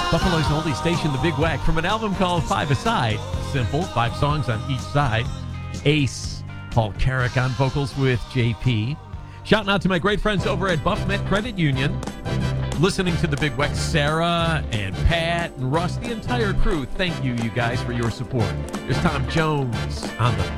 Buffalo's only station, The Big Wack, from an album called Five Aside. Simple, 5 songs on each side. Ace, Paul Carrick on vocals with JP. Shouting out to my great friends over at Buff Met Credit Union. Listening to The Big Wack, Sarah and Pat and Russ, the entire crew. Thank you, you guys, for your support. There's Tom Jones on the